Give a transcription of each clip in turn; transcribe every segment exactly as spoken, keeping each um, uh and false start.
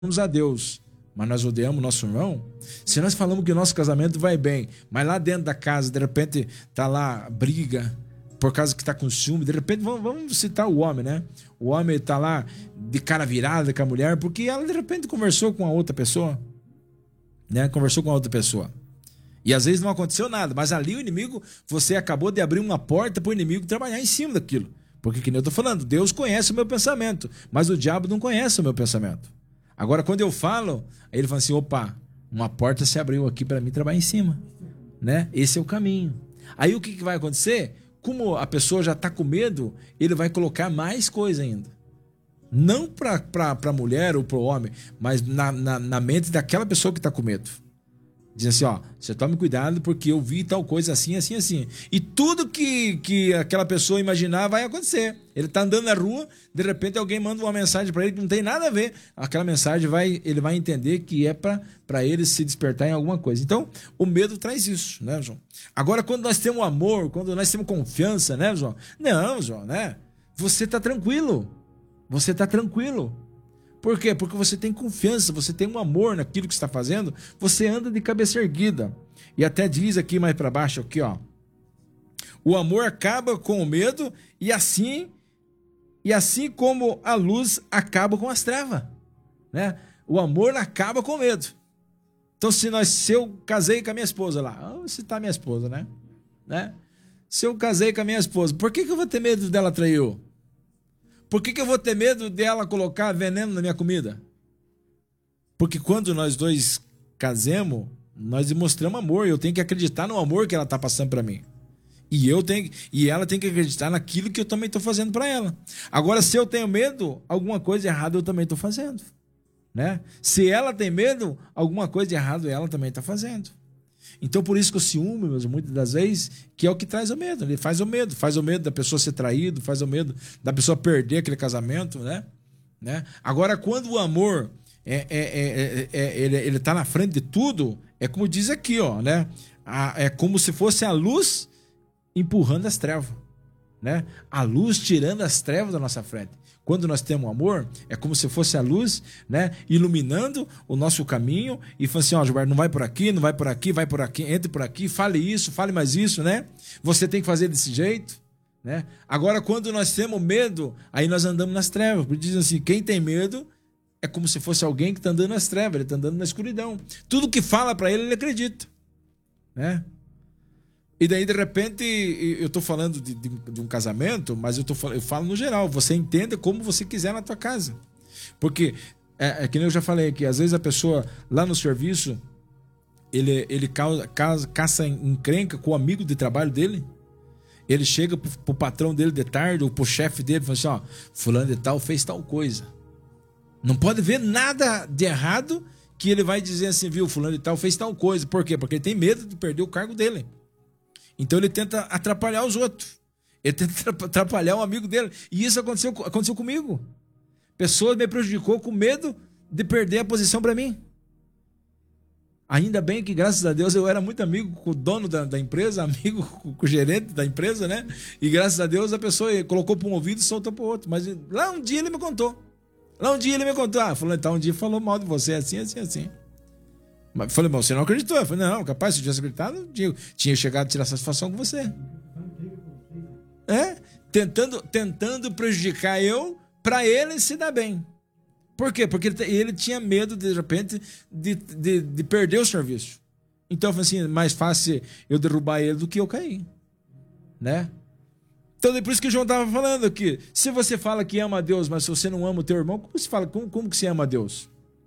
a Deus, mas nós odiamos nosso irmão, se nós falamos que o nosso casamento vai bem, mas lá dentro da casa, de repente, tá lá briga, por causa que tá com ciúme, de repente, vamos, vamos citar o homem, né? O homem tá lá de cara virada com a mulher, porque ela, de repente, conversou com a outra pessoa, né? Conversou com a outra pessoa. E às vezes não aconteceu nada, mas ali o inimigo, você acabou de abrir uma porta para o inimigo trabalhar em cima daquilo. Porque, que nem eu tô falando, Deus conhece o meu pensamento, mas o diabo não conhece o meu pensamento. Agora, quando eu falo, aí ele fala assim, opa, uma porta se abriu aqui para mim trabalhar em cima, né? Esse é o caminho. Aí o que, que vai acontecer? Como a pessoa já está com medo, ele vai colocar mais coisa ainda. Não para a mulher ou para o homem, mas na, na, na mente daquela pessoa que está com medo. Diz assim, ó, você tome cuidado porque eu vi tal coisa assim, assim, assim. E tudo que, que aquela pessoa imaginar vai acontecer. Ele tá andando na rua, de repente alguém manda uma mensagem para ele que não tem nada a ver. Aquela mensagem, vai, ele vai entender que é para ele se despertar em alguma coisa. Então, o medo traz isso, né, João? Agora, quando nós temos amor, quando nós temos confiança, né, João? Não, João, né? Você tá tranquilo. Você tá tranquilo. Por quê? Porque você tem confiança, você tem um amor naquilo que está fazendo, você anda de cabeça erguida. E até diz aqui mais para baixo, aqui, ó. O amor acaba com o medo e assim, e assim como a luz acaba com as trevas, né? O amor acaba com o medo. Então, se, nós, se eu casei com a minha esposa lá, vou citar minha esposa, né? né? Se eu casei com a minha esposa, por que, que eu vou ter medo dela trair eu? Por que, que eu vou ter medo dela colocar veneno na minha comida? Porque quando nós dois casemos, nós demonstramos amor. Eu tenho que acreditar no amor que ela está passando para mim. E, eu tenho, e ela tem que acreditar naquilo que eu também estou fazendo para ela. Agora, se eu tenho medo, alguma coisa errada eu também estou fazendo. Né? Se ela tem medo, alguma coisa errada ela também está fazendo. Então, por isso que o ciúme, meus, muitas das vezes, que é o que traz o medo. Ele faz o medo. Faz o medo da pessoa ser traída, faz o medo da pessoa perder aquele casamento, né? né? Agora, quando o amor é, é, é, é, ele, ele tá na frente de tudo, é como diz aqui, ó, né? É como se fosse a luz empurrando as trevas, né? A luz tirando as trevas da nossa frente. Quando nós temos amor, é como se fosse a luz, né, iluminando o nosso caminho e falando assim, ó, Gilberto, não vai por aqui, não vai por aqui, vai por aqui, entre por aqui, fale isso, fale mais isso, né? Você tem que fazer desse jeito, né? Agora, quando nós temos medo, aí nós andamos nas trevas. Porque dizem assim, quem tem medo é como se fosse alguém que está andando nas trevas, ele está andando na escuridão. Tudo que fala para ele, ele acredita, né? E daí, de repente, eu estou falando de, de, de um casamento, mas eu, tô, eu falo no geral. Você entenda como você quiser na tua casa. Porque, é, é que nem eu já falei aqui, às vezes a pessoa lá no serviço, ele, ele causa, caça, caça encrenca com o amigo de trabalho dele. Ele chega pro, pro patrão dele de tarde, ou pro chefe dele, e fala assim, ó, fulano de tal fez tal coisa. Não pode ver nada de errado que ele vai dizer assim, viu, fulano de tal fez tal coisa. Por quê? Porque ele tem medo de perder o cargo dele. Então ele tenta atrapalhar os outros. Ele tenta atrapalhar um amigo dele. E isso aconteceu, aconteceu comigo. Pessoa me prejudicou com medo de perder a posição para mim. Ainda bem que, graças a Deus, eu era muito amigo com o dono da, da empresa, amigo com, com o gerente da empresa, né? E graças a Deus a pessoa colocou para um ouvido e soltou para o outro. Mas lá um dia ele me contou. Lá um dia ele me contou. Ah, falou, então um dia falou mal de você, assim, assim, assim. Mas falei, bom, você não acreditou? Eu falei, não, capaz, se eu tivesse acreditado, tinha, tinha chegado a tirar satisfação com você. É? Tentando, tentando prejudicar eu para ele se dar bem. Por quê? Porque ele, ele tinha medo, de repente, de, de, de perder o serviço. Então, eu falei assim, mais fácil eu derrubar ele do que eu cair. Né? Então, é por isso que o João estava falando aqui. Se você fala que ama a Deus, mas se você não ama o teu irmão, como você fala? Como, como que você ama a Deus?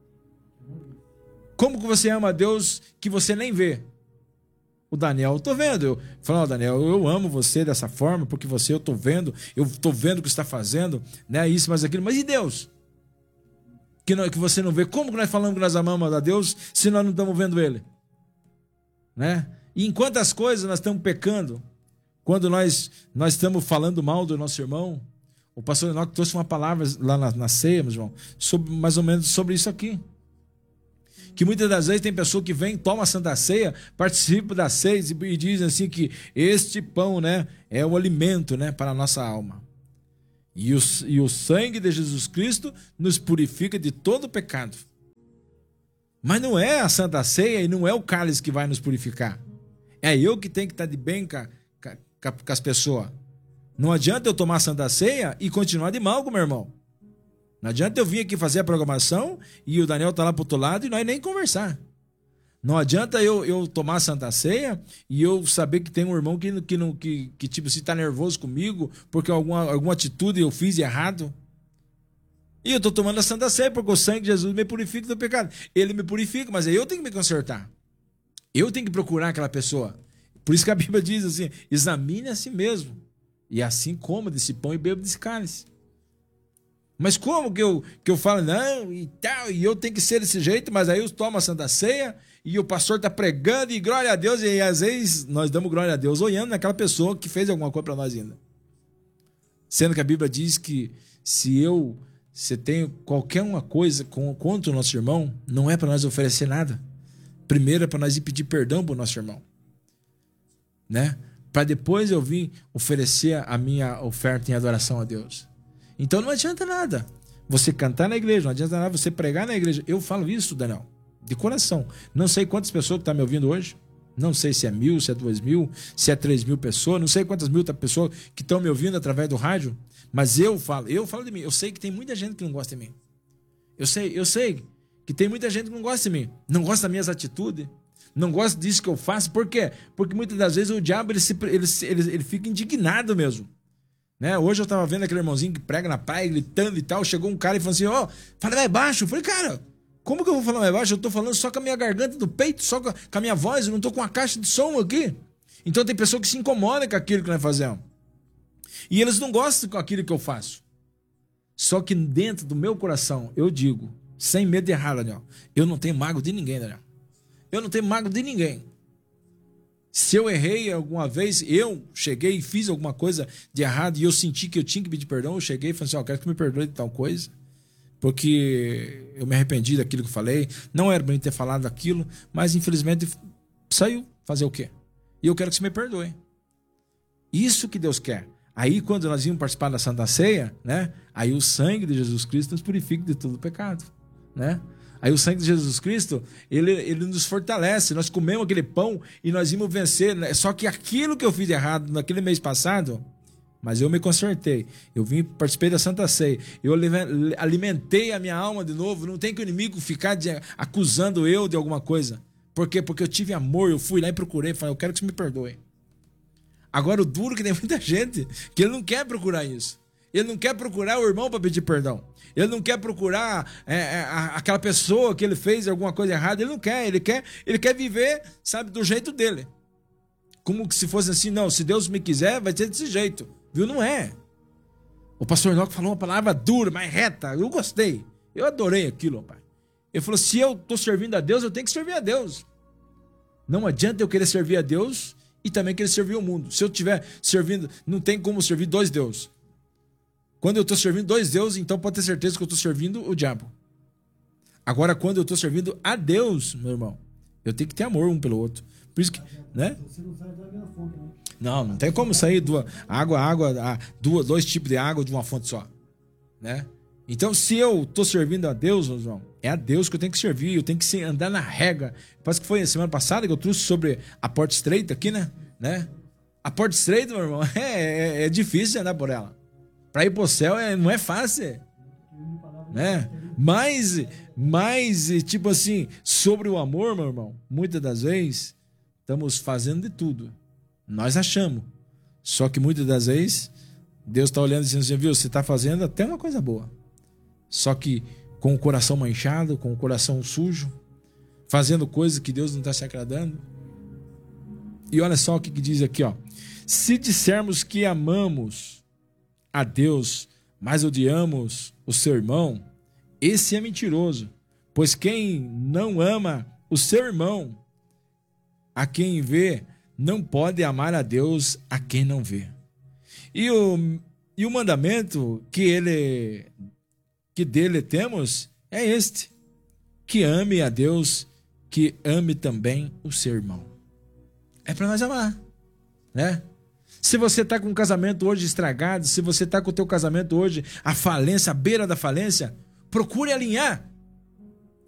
Como que você ama a Deus que você nem vê? O Daniel, eu tô vendo. Eu falo, oh, Daniel, eu amo você dessa forma, porque você, eu tô vendo, eu tô vendo o que você está fazendo, né? Isso, mas aquilo. Mas e Deus? Que, não, que você não vê. Como que nós falamos que nós amamos a Deus se nós não estamos vendo Ele? Né? E em quantas coisas nós estamos pecando? Quando nós, nós estamos falando mal do nosso irmão, o pastor Enoque trouxe uma palavra lá na, na ceia, meu irmão, sobre, mais ou menos sobre isso aqui. Que muitas das vezes tem pessoa que vem, toma a Santa Ceia, participa da ceia e diz assim que este pão, né, é o alimento, né, para a nossa alma. E o, e o sangue de Jesus Cristo nos purifica de todo pecado. Mas não é a Santa Ceia e não é o cálice que vai nos purificar. É eu que tenho que estar de bem com, com, com as pessoas. Não adianta eu tomar a Santa Ceia e continuar de mal com o meu irmão. Não adianta eu vir aqui fazer a programação e o Daniel tá lá pro outro lado e nós nem conversar. Não adianta eu, eu tomar a Santa Ceia e eu saber que tem um irmão que, que, não, que, que tipo, se tá nervoso comigo porque alguma, alguma atitude eu fiz errado. E eu tô tomando a Santa Ceia porque o sangue de Jesus me purifica do pecado. Ele me purifica, mas aí eu tenho que me consertar. Eu tenho que procurar aquela pessoa. Por isso que a Bíblia diz assim, examine a si mesmo. E assim coma desse pão e beba desse cálice. Mas como que eu, que eu falo, não, e tal, e eu tenho que ser desse jeito, mas aí eu tomo a Santa Ceia e o pastor tá pregando e glória a Deus, e às vezes nós damos glória a Deus olhando naquela pessoa que fez alguma coisa para nós ainda. Sendo que a Bíblia diz que se eu, se tenho qualquer uma coisa contra o nosso irmão, não é para nós oferecer nada. Primeiro é para nós ir pedir perdão para o nosso irmão. Né? Para depois eu vir oferecer a minha oferta em adoração a Deus. Então não adianta nada você cantar na igreja, não adianta nada você pregar na igreja. Eu falo isso, Daniel, de coração. Não sei quantas pessoas que estão me ouvindo hoje. Não sei se é mil, se é duas mil, se é três mil pessoas. Não sei quantas mil pessoas que estão me ouvindo através do rádio. Mas eu falo, eu falo de mim. Eu sei que tem muita gente que não gosta de mim. Eu sei, eu sei que tem muita gente que não gosta de mim. Não gosta das minhas atitudes. Não gosta disso que eu faço. Por quê? Porque muitas das vezes o diabo ele, se, ele, ele, ele fica indignado mesmo. Né? Hoje eu tava vendo aquele irmãozinho que prega na praia, gritando e tal. Chegou um cara e falou assim: ó, oh, fala mais baixo. Eu falei, cara, como que eu vou falar mais baixo? Eu tô falando só com a minha garganta do peito, só com a, com a minha voz. Eu não tô com a caixa de som aqui. Então tem pessoa que se incomoda com aquilo que nós fazemos. E eles não gostam com aquilo que eu faço. Só que dentro do meu coração, eu digo, sem medo de errar, Daniel, eu não tenho mágoa de ninguém, Daniel. Eu não tenho mágoa de ninguém. Se eu errei alguma vez, eu cheguei e fiz alguma coisa de errado e eu senti que eu tinha que pedir perdão, eu cheguei e falei assim, ó, oh, quero que me perdoe de tal coisa, porque eu me arrependi daquilo que eu falei, não era para mim ter falado aquilo, mas infelizmente saiu. Fazer o quê? E eu quero que você me perdoe. Isso que Deus quer. Aí quando nós íamos participar da Santa Ceia, né? Aí o sangue de Jesus Cristo nos purifica de todo pecado, né? Aí o sangue de Jesus Cristo, ele, ele nos fortalece. Nós comemos aquele pão e nós íamos vencer. Só que aquilo que eu fiz de errado naquele mês passado, mas eu me consertei. Eu vim, participei da Santa Ceia. Eu alimentei a minha alma de novo. Não tem que o inimigo ficar de, acusando eu de alguma coisa. Por quê? Porque eu tive amor, eu fui lá e procurei. Falei, eu quero que você me perdoe. Agora o duro é que tem muita gente que ele não quer procurar isso. Ele não quer procurar o irmão para pedir perdão. Ele não quer procurar é, é, aquela pessoa que ele fez alguma coisa errada. Ele não quer. Ele quer, ele quer viver, sabe, do jeito dele. Como se fosse assim, não, se Deus me quiser, vai ser desse jeito. Viu? Não é. O pastor Enoque falou uma palavra dura, mas reta. Eu gostei. Eu adorei aquilo, pai. Ele falou, se eu estou servindo a Deus, eu tenho que servir a Deus. Não adianta eu querer servir a Deus e também querer servir o mundo. Se eu estiver servindo, não tem como servir dois deuses. Quando eu estou servindo dois deuses, então pode ter certeza que eu estou servindo o diabo. Agora, quando eu estou servindo a Deus, meu irmão, eu tenho que ter amor um pelo outro. Por isso que, né? Você não sai da mesma fonte, né? Não, não tem como sair do água, água, duas, dois tipos de água de uma fonte só, né? Então, se eu estou servindo a Deus, meu irmão, é a Deus que eu tenho que servir, eu tenho que andar na regra. Parece que foi a semana passada que eu trouxe sobre a porta estreita aqui, né? né? A porta estreita, meu irmão, é, é, é difícil de andar por ela. Para ir pro céu é, não é fácil, né? Mas, mas, tipo assim, sobre o amor, meu irmão, muitas das vezes estamos fazendo de tudo. Nós achamos. Só que muitas das vezes Deus está olhando e dizendo assim, viu, você está fazendo até uma coisa boa. Só que com o coração manchado, com o coração sujo, fazendo coisas que Deus não está se agradando. E olha só o que, que diz aqui, ó. Se dissermos que amamos a Deus, mas odiamos o seu irmão, esse é mentiroso. Pois quem não ama o seu irmão, a quem vê, não pode amar a Deus a quem não vê. E o, e o mandamento que ele que dele temos é este: que ame a Deus, que ame também o seu irmão. É para nós amar, né? Se você está com um casamento hoje estragado, se você está com o teu casamento hoje à falência, à beira da falência, procure alinhar.